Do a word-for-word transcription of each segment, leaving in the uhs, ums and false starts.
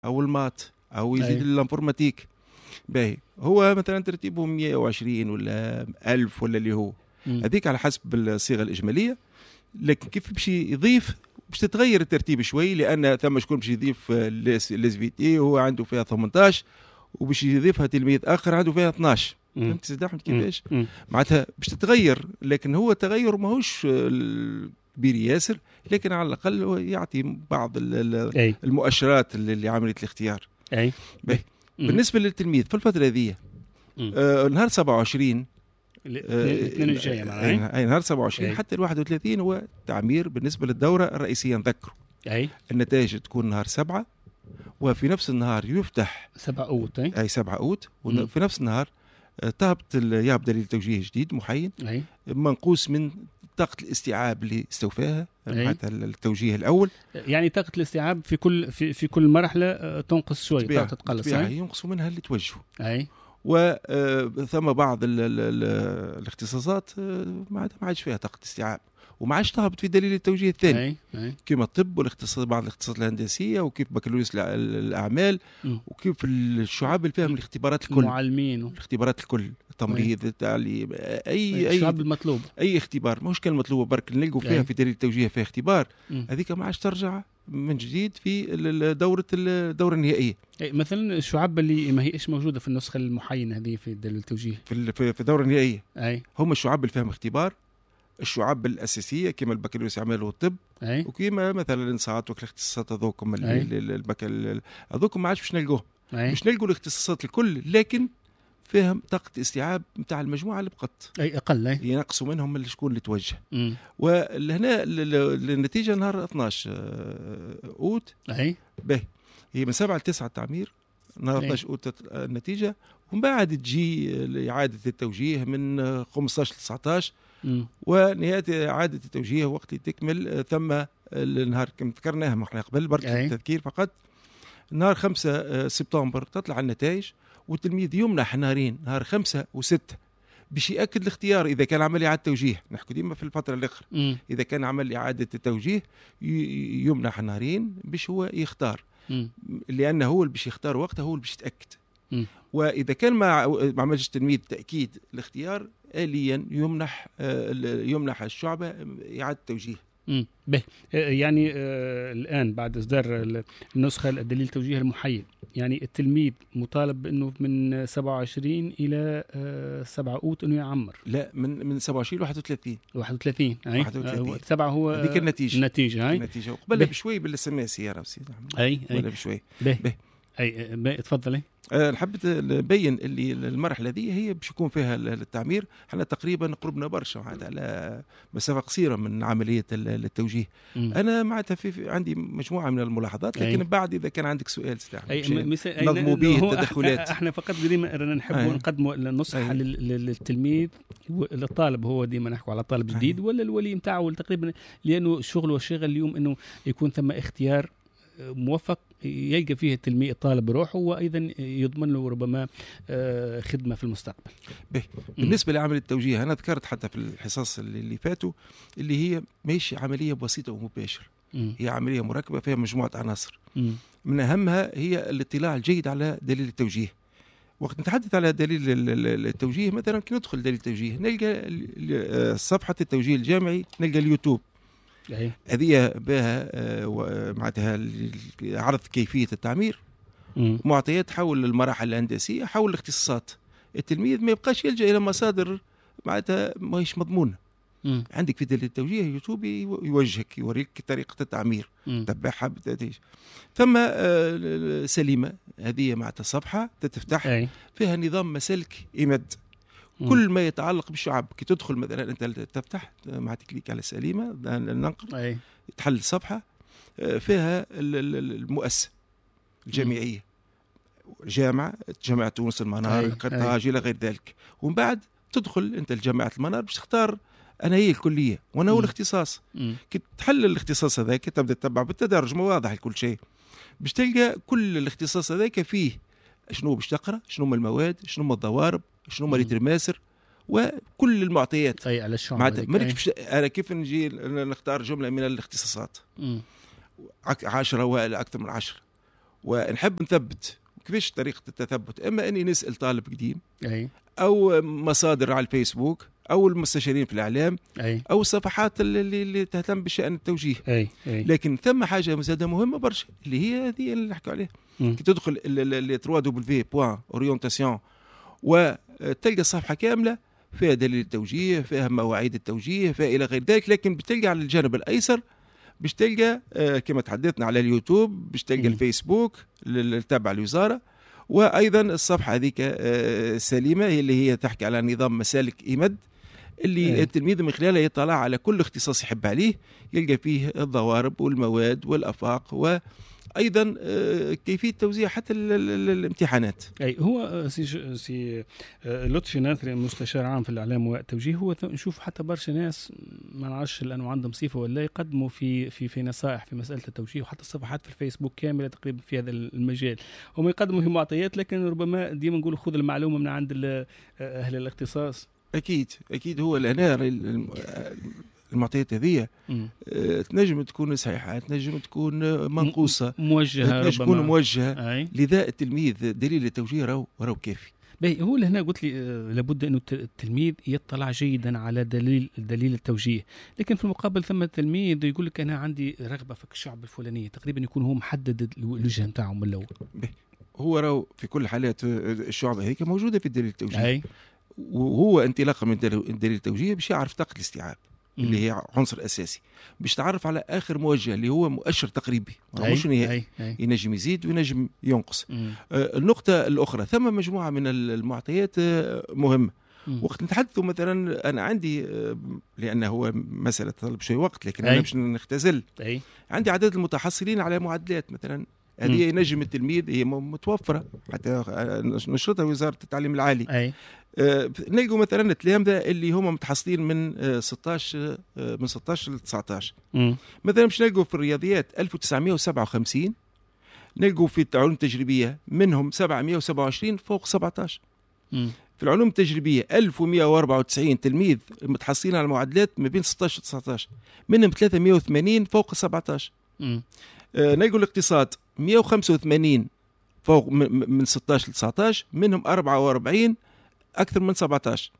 أو المات أو يزيد الانفورماتيك. باهي هو مثلا ترتيبه مئة وعشرين ولا ألف ولا اللي هو هذيك على حسب الصيغة الإجمالية. لكن كيف باش يضيف باش تتغير الترتيب شوي، لأن ثم شكون باش يضيف الاس في تي هو عنده فيها ثمانية عشر وباش يضيفها تلميذ آخر عنده فيها اثنا عشر. فهمت سيدي أحمد كيفاش؟ معناتها باش تتغير، لكن هو تغير ماهوش كبير ياسر، لكن على الأقل هو يعطي بعض المؤشرات اللي عملية الاختيار. أي. بالنسبة للتلميذ في الفترة ذي آه نهار سبعة وعشرين الاثنين الجاية معنا أي نهار سبعة وعشرين حتى الواحد وثلاثين هو تعمير بالنسبة للدورة الرئيسية. نذكروا أي النتائج تكون نهار سبعة، وفي نفس النهار يفتح سبعة أوت أي, أي سبعة أوت، وفي نفس النهار تهبط يهبط دليل توجيه جديد محين أي. منقوص من طاقة الاستيعاب اللي استوفاها معناتها التوجيه الأول. يعني طاقة الاستيعاب في كل في, في كل مرحلة تنقص شوي، طاقة تقلص ينقصوا منها اللي توجهوا. أي. وثم بعض ال ال ال الاختصاصات ما عادش فيها طاقة استيعاب وما عادش تهبط في دليل التوجيه الثاني. أي. أي. كما الطب والاختصاص بعض الاختصاصات الهندسية وكيف بكالوريوس الأعمال م. وكيف الشعاب اللي فيهم الاختبارات الكل، المعلمين الاختبارات الكل، التمريض، التعليم، أي أي الشعب المطلوب، أي اختبار مش كان مطلوب برك نلقوا فيها في دليل التوجيه فيها اختبار، هذيك ما عادش ترجع من جديد في دورة الدورة النهائية. مثلا الشعاب اللي ما هيش موجودة في النسخة المحينة هذه في دليل التوجيه في في الدورة النهائية، أي. هم الشعاب اللي فيهم اختبار، الشعاب الأساسية كما البكالوريوس أعمال والطب، أي. وكما مثلا الانصاعات والاختصاصات هذوكم البكال هذوكم ما عادش باش نلقوه، باش نلقوا الاختصاصات الكل، لكن فيهم طاقة استيعاب نتاع المجموعة اللي بقت أي أقل، أي. ينقصوا منهم اللي شكون اللي توجه. ولهنا النتيجة نهار اثنا عشر أوت، أي. به هي من سبعة لتسعة التعمير، نهار اثنا عشر أوت النتيجة، ومن بعد تجي إعادة التوجيه من خمسة عشر لتسعة عشر، ونهاية إعادة التوجيه وقت تكمل ثم النهار كم ذكرناها ما احنا قبل برك التذكير فقط. نهار خمسة سبتمبر تطلع النتائج، والتلميذ يمنح نهارين، نهار خمسة وستة باش يأكد الاختيار. إذا كان عمل إعادة توجيه، نحكي ديما في الفترة الأخرى، إذا كان عمل إعادة التوجيه يمنح نهارين باش هو يختار، م. لأنه هو اللي باش يختار وقته، هو اللي باش يتأكد. م. وإذا كان ما عملش التلميذ تأكيد الاختيار، آليا يمنح يمنح الشعبة إعادة توجيه. امم به يعني آه الآن بعد إصدار النسخة الدليل التوجيه المحيد، يعني التلميذ مطالب بأنه من سبعة وعشرين إلى آه سبعة أوت إنه يعمر. لا، من من سبعة وعشرين لواحد وثلاثين. واحد وثلاثين أي آه سبعة هو هذيك النتيجة. النتيجة هاي. النتيجة وقبلها بشوي بالسماء سيارة بسيط. أي أي بشوي. به به أي به تفضلي. أه حبيت نبين اللي المرحلة دي هي باش يكون فيها التعمير. احنا تقريبا قربنا برشا على مسافة قصيرة من عملية التوجيه. م. أنا معناتها في, في عندي مجموعة من الملاحظات، لكن أي. بعد إذا كان عندك سؤال نظموا به التدخلات. احنا فقط ديما نحب نقدموا النصح للتلميذ للطالب، هو ديما نحكوا على طالب جديد أي. ولا الولي متاعه تقريبا، لأنه الشغل والشغل اليوم إنه يكون ثم اختيار موفق يلقى فيه التلميذ الطالب روحه، وأيضا يضمن له ربما خدمة في المستقبل. به. بالنسبة لعمل التوجيه أنا ذكرت حتى في الحصص اللي, اللي فاتوا اللي هي ماشي عملية بسيطة ومباشرة، هي عملية مركبة فيها مجموعة عناصر. م. من أهمها هي الاطلاع الجيد على دليل التوجيه. وقت نتحدث على دليل التوجيه مثلا كي ندخل دليل التوجيه نلقى صفحة التوجيه الجامعي، نلقى اليوتيوب هذه بها معناتها عرض كيفية التعمير، معطيات حول المراحل الهندسية، حول الاختصاصات. التلميذ ما يبقاش يلجأ إلى مصادر معناتها ما هيش مضمونة. مم. عندك في دليل التوجيه يوتيوب يوجهك يوريك طريقة التعمير، تتبعها بالتدريج. ثم سليمة هذه معناتها صفحة تفتح أي. فيها نظام مسالك إمد، كل ما يتعلق بالشعب. كي تدخل مثلا انت تفتح مع تكليك على سليمه النقر تحل صفحه فيها المؤسسه الجامعيه، جامعه جامعه تونس المنار قرطاج الى غير ذلك. ومن بعد تدخل انت لجامعه المنار باش تختار انا هي الكليه وانا هو الاختصاص. كي تحل الاختصاص هذاك تبدا تتبع بالتدرج واضح لكل شيء، باش تلقى كل الاختصاص هذاك فيه شنو باش تقرا، شنو هما المواد، شنو هما الضوارب، شنو هما الترماسر، وكل المعطيات. اي على الشعب مريتش انا كيف نجي نختار جمله من الاختصاصات مم. عشرة ولا اكثر من عشرة، ونحب نثبت. كيفاش طريقة التثبت؟ إما أني نسأل طالب قديم أي. أو مصادر على الفيسبوك أو المستشارين في الإعلام أي. أو الصفحات اللي, اللي تهتم بشأن التوجيه. أي. أي. لكن ثم حاجة مزادة مهمة برشا اللي هي هذه اللي نحكي عليها. كي تدخل ل دبليو دبليو بوان أورينتاسيون وتلقى الصفحة كاملة فيها دليل التوجيه، فيها مواعيد التوجيه، فيها إلى غير ذلك. لكن بتلقى على الجانب الأيسر باش تلقى كما تحدثنا على اليوتيوب، باش تلقى الفيسبوك اللي تابع الوزارة، وأيضا الصفحة هذيك سليمة اللي هي تحكي على نظام مسالك إيمد اللي أي. التلميذ من خلالها يطلع على كل اختصاص يحب عليه، يلقى فيه الضوارب والمواد والأفاق وأيضا كيفية توزيع حتى الامتحانات. أي هو سي سي لطفي ناثري مستشار عام في الإعلام والتوجيه، هو نشوف حتى برشا ناس ما نعرفش لأنه عندهم صفة ولا يقدموا في في في نصائح في مسألة التوجيه، وحتى الصفحات في الفيسبوك كاملة تقريبا في هذا المجال. هم يقدموا في معطيات، لكن ربما ديما نقول خذ المعلومة من عند أهل الاختصاص. أكيد أكيد هو لأن المعطيات هذه تنجم تكون صحيحة، تنجم تكون منقوصة، موجهة، تنجم تكون موجهة. لذا التلميذ دليل التوجيه راهو راهو كافي. باهي هو لهنا قلت لي لابد انه التلميذ يطلع جيدا على دليل دليل التوجيه، لكن في المقابل ثم التلميذ يقول لك انا عندي رغبه في الشعب الفلانيه، تقريبا يكون هو محدد الوجهه نتاعه من الاول. هو راهو في كل حالات الشعب هيك موجوده في دليل التوجيه. أي. وهو انطلاقا من دليل التوجيه باش يعرف طاقه الاستيعاب اللي هي عنصر اساسي، باش تعرف على اخر موجه اللي هو مؤشر تقريبي مش نهائي، ينجم يزيد وينجم ينقص. آه النقطه الاخرى ثم مجموعه من المعطيات آه مهمه. مم. وقت نتحدثوا مثلا انا عندي آه لانه هو مساله تطلب شوي وقت، لكن أي. انا باش نختزل. أي. عندي عدد المتحصلين على معدلات مثلا هذه ينجم التلميذ هي متوفره حتى نشرتها وزاره التعليم العالي. أي. آه نلقوا مثلا التلامذه اللي هم متحصلين من آه ستطاش آه من ستطاش ل تسعطاش. مم. مثلا مش نلقوا في الرياضيات ألف وتسعمائة وسبعة وخمسين، نلقوا في العلوم التجريبيه منهم سبعمائة وسبعة وعشرين فوق سبعطاش. مم. في العلوم التجريبيه ألف ومائة وأربعة وتسعين تلميذ متحصلين على المعدلات ما بين ستطاش و تسعطاش، منهم ثلاثمائة وثمانين فوق سبعطاش. آه نلقوا الاقتصاد مائة وخمسة وثمانين فوق من ستطاش ل تسعطاش، منهم أربعة وأربعين أكثر من سبعطاش.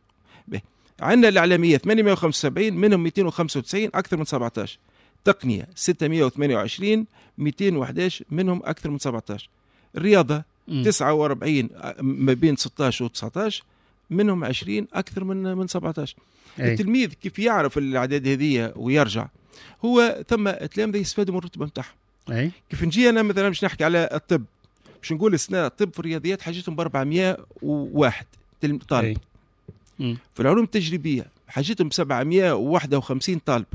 عندنا الإعلامية ثمانمائة وخمسة وسبعين منهم مئتين وخمسة وتسعين أكثر من سبعطاش. تقنية ستمائة وثمانية وعشرين مئتين وأحد عشر منهم أكثر من سبعطاش. الرياضة م. تسعة وأربعين ما بين ستطاش و تسعطاش منهم عشرين أكثر من من سبعطاش. أي. التلميذ كيف يعرف الأعداد هذه ويرجع؟ هو ثم التلامذة يستفادوا من الرتبة نتاعهم. كيف نجي أنا مثلا مش نحكي على الطب، مش نقول السنة الطب في الرياضيات حاجتهم ب أربعمائة وواحد طالب. في العلوم التجريبية حاجتهم ب سبعمائة وواحد وخمسين طالب.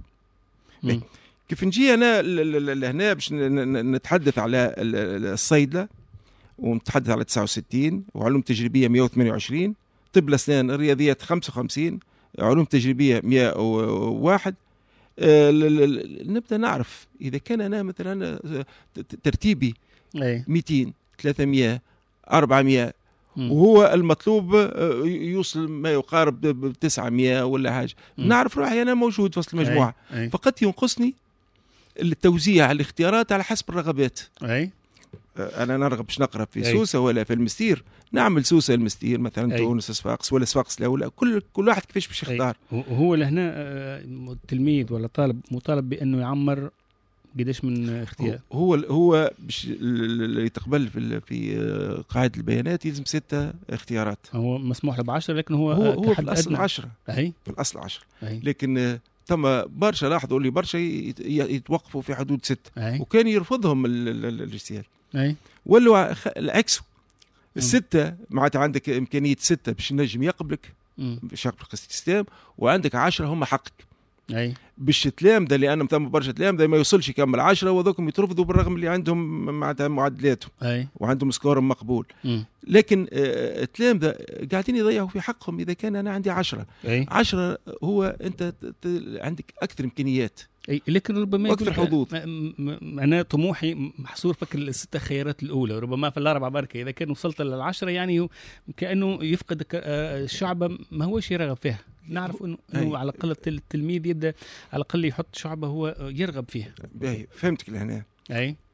كيف نجي أنا لهنا باش نتحدث على الصيدلة ونتحدث على تسعة وستين، وعلوم تجريبية مئة وثمانية وعشرين، طب الأسنان الرياضيات خمسة وخمسين، علوم تجريبية مئة وواحد. أه نبدأ نعرف إذا كان أنا مثلا ترتيبي مئتين ثلاثمائة أربعمائة وهو المطلوب يوصل ما يقارب ب تسعمائة ولا حاجة، نعرف روحي أنا موجود في وسط المجموعة. أي. أي. فقط ينقصني التوزيع الاختيارات على حسب الرغبات. أي. أنا نرغب باش نقرأ في أي. سوسة ولا في المستير، نعمل سوسة المستير مثلا، تونس صفاقس ولا صفاقس الأولى، كل كل واحد كيفاش باش يختار. هو لهنا التلميذ ولا طالب مطالب بأنه يعمر قديش من اختيار؟ هو هو باش يتقبل في في قاعده البيانات يلزم ستة اختيارات. هو مسموح له بعشرة، لكن هو هو, هو في الاصل عشرة. اي في الاصل عشرة. أي. لكن ثم برشا لاحظوا لي برشا يتوقفوا في حدود ستة. أي. وكان يرفضهم الاجتياز. اي ولا العكس، الستة معناتها عندك امكانيه ستة باش النجم يقبلك باش يقبلك السيستم، وعندك عشرة هم حقك. أي. باش التلامذة لأنهم ثم برشا تلامذة ما يوصلش يكمل عشرة وذوكم يترفضوا بالرغم اللي عندهم معناتها معدلاتهم. أي. وعندهم سكور مقبول. م. لكن التلامذة قاعدين يضيعوا في حقهم. إذا كان أنا عندي عشرة أي. عشرة هو أنت عندك أكثر إمكانيات. أي. لكن ربما أكثر حظوظ. أنا طموحي محصور فك الستة خيارات الأولى، ربما في الأربعة بركة إذا كان وصلت للعشرة يعني كأنه يفقد الشعب ما هوش يرغب فيها. نعرف انه, إنه على الاقل التلميذ يبدا على الاقل يحط شعبه هو يرغب فيها. باهي فهمتك لهنا. اي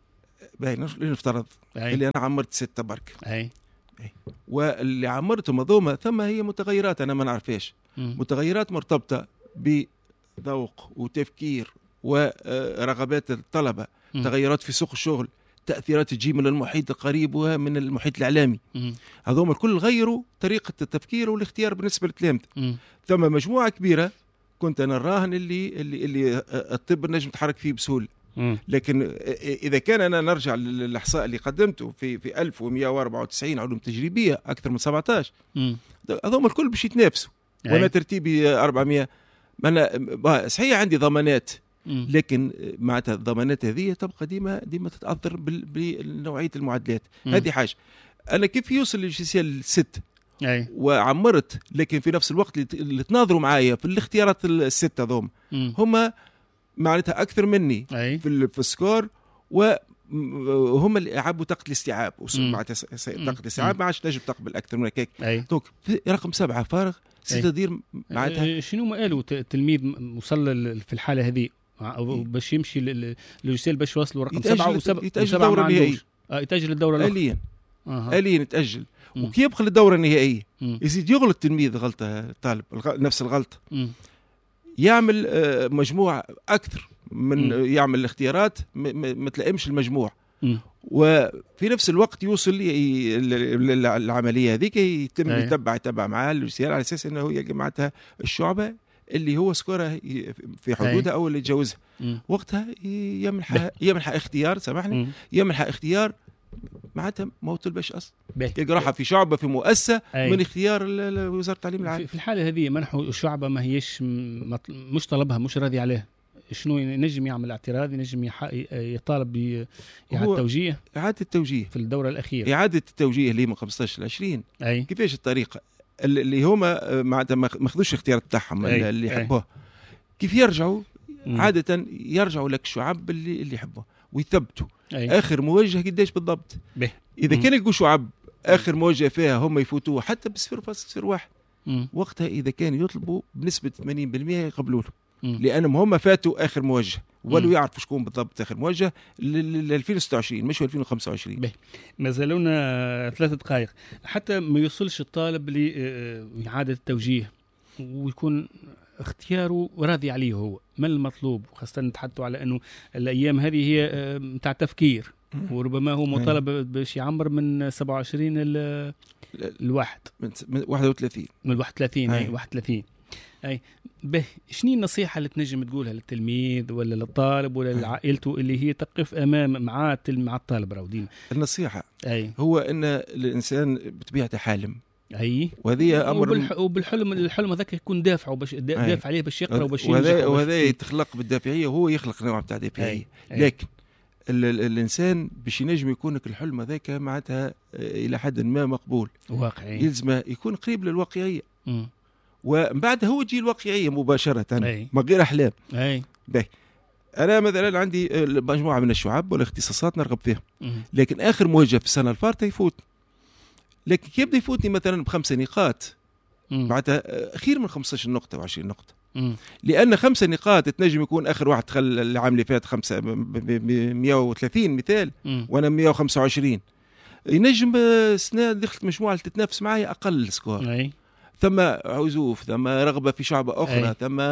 باين نفترض اللي انا عمرت ستة برك اي واللي عمرتهم هذوما ثم هي متغيرات انا ما نعرفهاش، متغيرات مرتبطه بذوق وتفكير ورغبات الطلبه، م. تغيرات في سوق الشغل، تاثيرات تجي من المحيط القريب ومن المحيط الاعلامي، هذوما الكل غيروا طريقه التفكير والاختيار بالنسبه لتلامذة. ثم مجموعه كبيره كنت انا نراهن اللي اللي اللي الطب نجم يتحرك فيه بسهوله، لكن اذا كان انا نرجع للاحصاء اللي قدمته في في ألف ومئة وأربعة وتسعين علوم تجريبيه اكثر من سبعطاش، هذوما الكل باش يتنافسوا، وانا ترتيبي أربعمئة. أنا صحيح عندي ضمانات، لكن معناتها الضمانات هذه تبقى ديما ديما تتاثر بنوعيه المعادلات. هذه حاجه. انا كيف يوصل للجيسيال ستة وعمرت، لكن في نفس الوقت اللي تناظروا معايا في الاختيارات الستة ذوم هم معناتها اكثر مني أي. في في السكور، وهم اللي عبوا طاقه الاستيعاب، معناتها طاقه الاستيعاب ما عادش نجم تقبل اكثر من هيك. دونك رقم سبعة فارغ ستة دير معناتها. شنو ما قالوا التلميذ وصل في الحاله هذه باش يمشي للجيسيل باش يوصلوا رقم سبعة وسبعة يتاجل الدوره النهائيه، اه يتاجل الدوره الاليا آه. اليا يتاجل، وكي يبقى للدوره النهائيه يزيد يغلط التلميذ غلطه طالب نفس الغلطه، م. يعمل مجموع اكثر من م. يعمل الاختيارات ما تلائمش المجموع، م. وفي نفس الوقت يوصل العمليه هذيك يتم أيه. يتبع يتبع معاه الجيسيل على اساس انه يلقى معناتها الشعبه اللي هو سكورها في حدودها أيه. او اللي يتجاوزها، وقتها يمنح يمنح اختيار سامحني يمنح اختيار معناتها ما هو طلبش اصلا، يلقى راحه في شعبه في مؤسسه أي. من اختيار وزاره التعليم العالي. في الحاله هذه منحوا الشعبه ما هيش مش طلبها مش راضي عليها، شنو ينجم يعمل اعتراض، ينجم يطالب بإعادة التوجيه إعادة التوجيه في الدورة الأخيرة، إعادة التوجيه اللي من خمسطاش ل عشرين. كيفاش الطريقة اللي هما معناتها ما خذوش الاختيار تاعهم اللي يحبوه، كيف يرجعوا م. عادة يرجعوا لك الشعب اللي اللي يحبوه ويثبتوا أي. آخر موجه قديش بالضبط به. إذا م. كان يلقوا شعب آخر موجه فيها هم يفوتوه حتى بصفر فاصل صفر واحد، م. وقتها إذا كان يطلبوا بنسبة ثمانين بالمئة يقبلوا له، لأنهم هم فاتوا آخر موجه ولو يعرفوا شكون بالضبط آخر موجه ل ألفين وستة وعشرين مش ألفين وخمسة وعشرين. ما زالونا ثلاثة دقائق حتى ما يوصلش الطالب لإعادة التوجيه ويكون اختياره راضي عليه هو، ما المطلوب؟ وخاصة نتحدثوا على أنه الأيام هذه هي متاع تفكير، وربما هو مطالب باش يعمر من سبعة وعشرين الواحد من واحد وثلاثين من واحد وثلاثين أي واحد وثلاثين. أي به شنو النصيحة اللي تنجم تقولها للتلميذ ولا للطالب ولا لعائلته اللي هي تقف أمام مع مع الطالب؟ راهو ديما النصيحة أي هو أن الإنسان بطبيعته حالم، أي وهذه أمر وبالح... وبالحلم الحلم هذاك يكون دافعه باش دافع عليه باش يقرأ وباش ينجح، وهذا وهذا يتخلق بالدافعية وهو يخلق نوع بتاع دافعية، لكن ال... ال... الإنسان باش ينجم يكون الحلم هذاك معناتها إلى حد ما مقبول واقعي، يلزم يكون قريب للواقعية، م. ومن بعد هو تجي الواقعية مباشرة ما غير أحلام. أي باهي أنا مثلا عندي مجموعة من الشعب والاختصاصات نرغب فيها، لكن آخر موجه في السنة الفارطة يفوت، لكن كيف بده يفوتني مثلا بخمسة نقاط معناتها خير من خمسطاش نقطة وعشرين نقطة، مم. لأن خمسة نقاط تنجم يكون آخر واحد دخل العام اللي فات خمسة مئة وثلاثين مثال، مم. وأنا مئة وخمسة وعشرين، ينجم سنة دخلت مجموعة تتنافس معي أقل سكور. أي. ثم عزوف، ثم رغبة في شعب أخرى، أي. ثم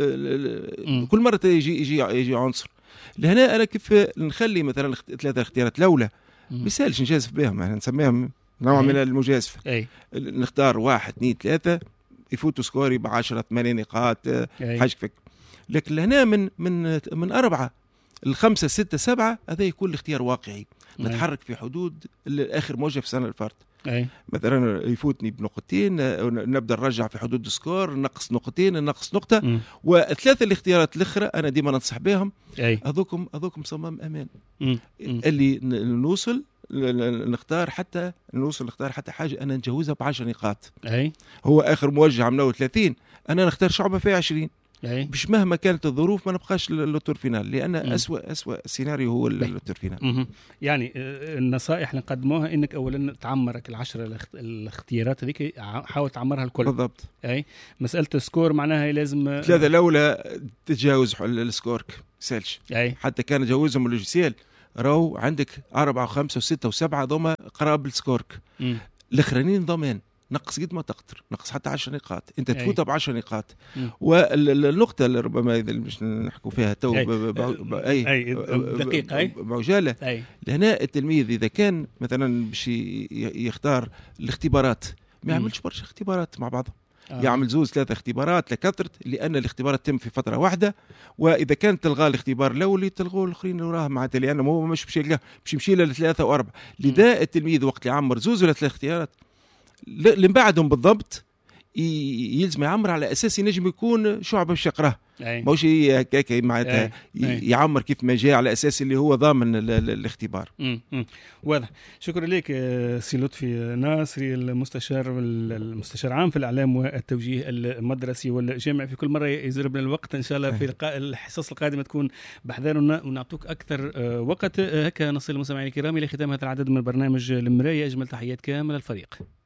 م. كل مرة يجي يجي يجي عنصر. لهنا أنا كيف نخلي مثلا ثلاثة اختيارات الأولى مثالش نجازف بهم، يعني نسميهم نوع من المجازفة، نختار واحد اثنين ثلاثة يفوتوا سكوري بعشرة ثمانية نقاط حاجة فك. لكن لهنا من من من أربعة الخمسة ستة سبعة هذا يكون الاختيار واقعي، أي. نتحرك في حدود آخر موجة في سنة الفرد. أي. مثلا يفوتني بنقطتين نبدا نرجع في حدود السكور، نقص نقطتين نقص نقطه، م. والثلاثه الاختيارات الاخرى انا ديما ننصح بهم هذوكم هذوكم صمام امان، م. م. اللي نوصل نختار حتى نوصل نختار حتى حاجه انا نجوزها بعشر نقاط. أي. هو اخر موجه عملوه ثلاثين، انا نختار شعبه فيها عشرين، مش مهما كانت الظروف ما نبقاش للتور فينال، لان م. اسوأ اسوأ سيناريو هو اللوتور فينال. يعني النصائح اللي نقدموها انك اولا تعمرك العشرة الاختيارات هذيك، حاول تعمرها الكل بالضبط. اي مساله السكور معناها لازم ثلاثه الاولى تتجاوز السكور سالش، حتى كان جوزهم اللوجيسيال راهو عندك أربعة وخمسة وستة وسبعة ذوما قرابل سكورك، الاخرانيين ضمان نقص قد ما تقدر، نقص حتى عشر نقاط، انت تفوتها بعشر نقاط. والنقطه اللي ربما اذا باش نحكوا فيها تو اي اي دقيقه اي بعجاله، لهنا التلميذ اذا كان مثلا باش يختار الاختبارات ما يعملش برشا اختبارات مع بعضهم، آه. يعمل زوز ثلاثة اختبارات لكثرة، لأن الاختبارات تتم في فترة واحدة، وإذا كان تلغى الاختبار الأول تلغوا الآخرين اللي وراه معناتها، لأنه هو مش باش يلقاه باش يمشي له لثلاثة وأربعة. لذا التلميذ وقت اللي يعمر زوز ولا ثلاث اختيارات اللي بعدهم بالضبط يلزم يعمر على أساس ينجم يكون شعبة باش يقراه، ماهوش هكاك معناتها يعمر كيف ما جاء على أساس اللي هو ضامن الاختبار. واضح. شكرا لك سي لطفي ناصري، المستشار المستشار عام في الإعلام والتوجيه المدرسي والجامعي. في كل مرة يزربنا الوقت، إن شاء الله في الحصص القادمة تكون بحذر ونعطوك أكثر وقت. هكا نصل المستمعين الكرام إلى ختام هذا العدد من برنامج المراية. أجمل تحيات كامل الفريق.